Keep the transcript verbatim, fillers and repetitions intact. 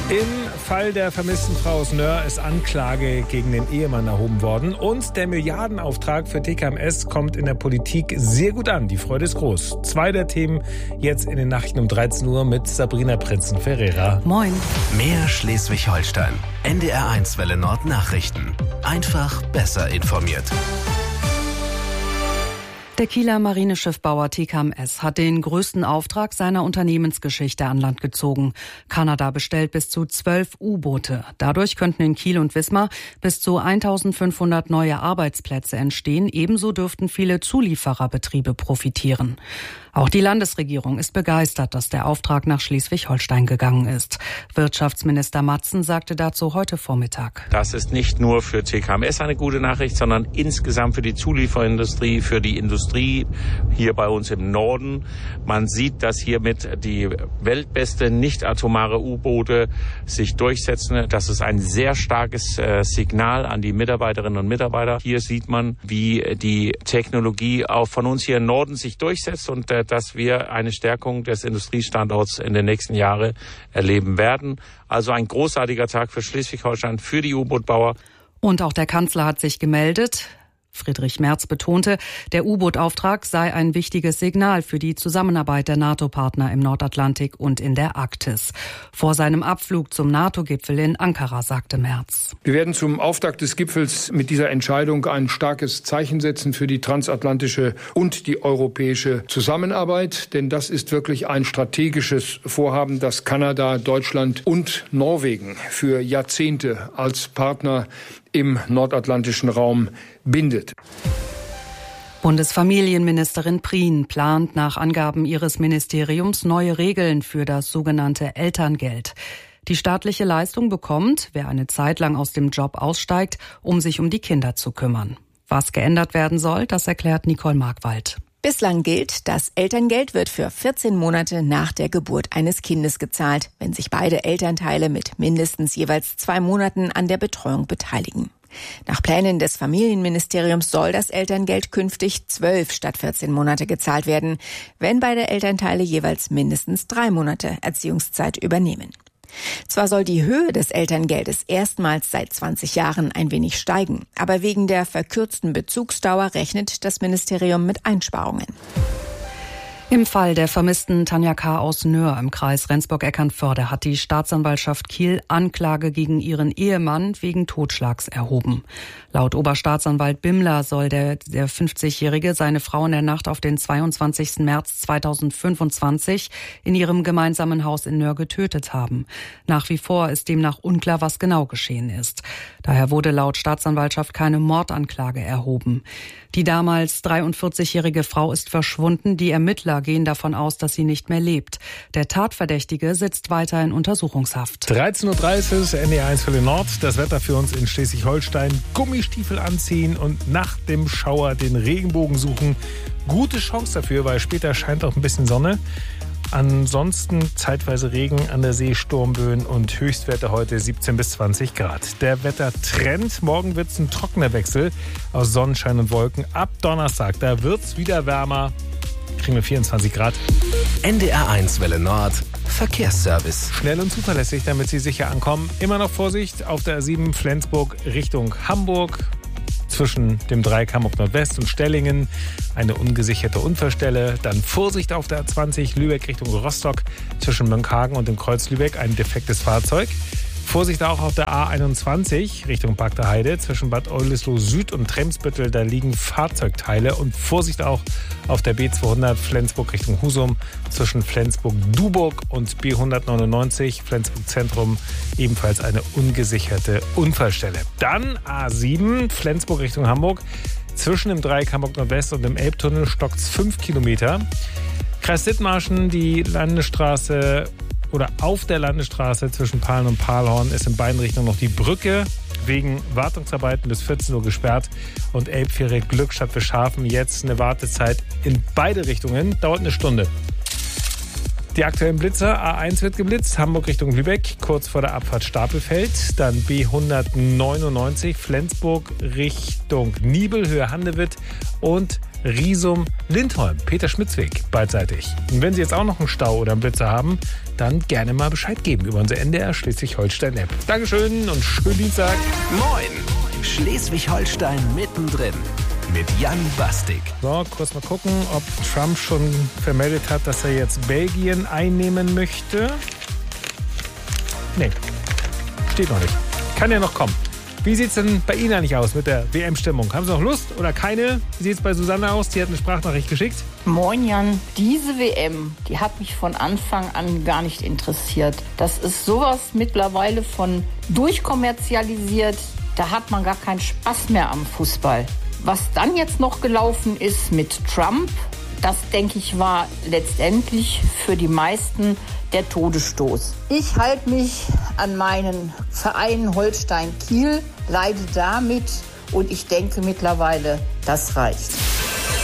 Im Fall der vermissten Frau aus Nöhr ist Anklage gegen den Ehemann erhoben worden. Und der Milliardenauftrag für T K M S kommt in der Politik sehr gut an. Die Freude ist groß. Zwei der Themen jetzt in den Nachrichten um dreizehn Uhr mit Sabrina Prinzen-Ferreira. Moin. Mehr Schleswig-Holstein. N D R eins Welle Nord Nachrichten. Einfach besser informiert. Der Kieler Marineschiffbauer T K M S hat den größten Auftrag seiner Unternehmensgeschichte an Land gezogen. Kanada bestellt bis zu zwölf U-Boote. Dadurch könnten in Kiel und Wismar bis zu eintausendfünfhundert neue Arbeitsplätze entstehen. Ebenso dürften viele Zuliefererbetriebe profitieren. Auch die Landesregierung ist begeistert, dass der Auftrag nach Schleswig-Holstein gegangen ist. Wirtschaftsminister Matzen sagte dazu heute Vormittag. Das ist nicht nur für T K M S eine gute Nachricht, sondern insgesamt für die Zulieferindustrie, für die Industrie hier bei uns im Norden. Man sieht, dass hiermit die weltbeste nicht-atomare U-Boote sich durchsetzen. Das ist ein sehr starkes äh, Signal an die Mitarbeiterinnen und Mitarbeiter. Hier sieht man, wie die Technologie auch von uns hier im Norden sich durchsetzt und äh, dass wir eine Stärkung des Industriestandorts in den nächsten Jahren erleben werden. Also ein großartiger Tag für Schleswig-Holstein, für die U-Boot-Bauer. Und auch der Kanzler hat sich gemeldet. Friedrich Merz betonte, der U-Boot-Auftrag sei ein wichtiges Signal für die Zusammenarbeit der NATO-Partner im Nordatlantik und in der Arktis. Vor seinem Abflug zum NATO-Gipfel in Ankara sagte Merz: Wir werden zum Auftakt des Gipfels mit dieser Entscheidung ein starkes Zeichen setzen für die transatlantische und die europäische Zusammenarbeit. Denn das ist wirklich ein strategisches Vorhaben, das Kanada, Deutschland und Norwegen für Jahrzehnte als Partner im nordatlantischen Raum bindet. Bundesfamilienministerin Prien plant nach Angaben ihres Ministeriums neue Regeln für das sogenannte Elterngeld. Die staatliche Leistung bekommt, wer eine Zeit lang aus dem Job aussteigt, um sich um die Kinder zu kümmern. Was geändert werden soll, das erklärt Nicole Markwald. Bislang gilt, das Elterngeld wird für vierzehn Monate nach der Geburt eines Kindes gezahlt, wenn sich beide Elternteile mit mindestens jeweils zwei Monaten an der Betreuung beteiligen. Nach Plänen des Familienministeriums soll das Elterngeld künftig zwölf statt vierzehn Monate gezahlt werden, wenn beide Elternteile jeweils mindestens drei Monate Erziehungszeit übernehmen. Zwar soll die Höhe des Elterngeldes erstmals seit zwanzig Jahren ein wenig steigen, aber wegen der verkürzten Bezugsdauer rechnet das Ministerium mit Einsparungen. Im Fall der vermissten Tanja K. aus Nöhr im Kreis Rendsburg-Eckernförde hat die Staatsanwaltschaft Kiel Anklage gegen ihren Ehemann wegen Totschlags erhoben. Laut Oberstaatsanwalt Bimmler soll der, der fünfzigjährige seine Frau in der Nacht auf den zweiundzwanzigsten März zweitausendfünfundzwanzig in ihrem gemeinsamen Haus in Nöhr getötet haben. Nach wie vor ist demnach unklar, was genau geschehen ist. Daher wurde laut Staatsanwaltschaft keine Mordanklage erhoben. Die damals dreiundvierzigjährige Frau ist verschwunden. Die Ermittler gehen davon aus, dass sie nicht mehr lebt. Der Tatverdächtige sitzt weiter in Untersuchungshaft. dreizehn Uhr dreißig, N D R eins Welle Nord. Das Wetter für uns in Schleswig-Holstein. Gummistiefel anziehen und nach dem Schauer den Regenbogen suchen. Gute Chance dafür, weil später scheint auch ein bisschen Sonne. Ansonsten zeitweise Regen, an der See Sturmböen und Höchstwerte heute siebzehn bis zwanzig Grad. Der Wettertrend, morgen wird es ein trockener Wechsel aus Sonnenschein und Wolken. Ab Donnerstag, da wird es wieder wärmer, kriegen wir vierundzwanzig Grad. N D R eins Welle Nord, Verkehrsservice. Schnell und zuverlässig, damit Sie sicher ankommen. Immer noch Vorsicht auf der A sieben Flensburg Richtung Hamburg. Zwischen dem Dreieck Hamburg Nordwest und Stellingen eine ungesicherte Unfallstelle. Dann Vorsicht auf der A zwanzig Lübeck Richtung Rostock zwischen Mönckehagen und dem Kreuz Lübeck ein defektes Fahrzeug. Vorsicht auch auf der A einundzwanzig Richtung Park der Heide zwischen Bad Oldesloe Süd und Tremsbüttel. Da liegen Fahrzeugteile. Und Vorsicht auch auf der B zweihundert Flensburg Richtung Husum zwischen Flensburg-Duburg und B hundertneunundneunzig Flensburg Zentrum. Ebenfalls eine ungesicherte Unfallstelle. Dann A sieben Flensburg Richtung Hamburg. Zwischen dem Dreieck Hamburg Nordwest und dem Elbtunnel stockt es fünf Kilometer. Kreis Dithmarschen, die Landesstraße oder auf der Landesstraße zwischen Pahlen und Pahlhorn ist in beiden Richtungen noch die Brücke wegen Wartungsarbeiten bis vierzehn Uhr gesperrt. Und Elbfähre Glückstadt für Schafen jetzt eine Wartezeit in beide Richtungen, dauert eine Stunde. Die aktuellen Blitzer: A eins wird geblitzt, Hamburg Richtung Lübeck, kurz vor der Abfahrt Stapelfeld. Dann B hundertneunundneunzig, Flensburg Richtung Nibel, Höhe Handewitt. Und Riesum-Lindholm, Peter-Schmitz-Weg, beidseitig. Und wenn Sie jetzt auch noch einen Stau oder einen Blitzer haben, dann gerne mal Bescheid geben über unsere N D R Schleswig-Holstein-App. Dankeschön und schönen Dienstag. Moin! Schleswig-Holstein mittendrin mit Jan Bastik. So, kurz mal gucken, ob Trump schon vermeldet hat, dass er jetzt Belgien einnehmen möchte. Nee, steht noch nicht. Kann ja noch kommen. Wie sieht es denn bei Ihnen eigentlich aus mit der W M-Stimmung? Haben Sie noch Lust oder keine? Wie sieht es bei Susanne aus? Die hat eine Sprachnachricht geschickt. Moin Jan, diese W M, die hat mich von Anfang an gar nicht interessiert. Das ist sowas mittlerweile von durchkommerzialisiert. Da hat man gar keinen Spaß mehr am Fußball. Was dann jetzt noch gelaufen ist mit Trump, das, denke ich, war letztendlich für die meisten der Todesstoß. Ich halte mich an meinen Verein Holstein Kiel, leide damit und ich denke mittlerweile, das reicht.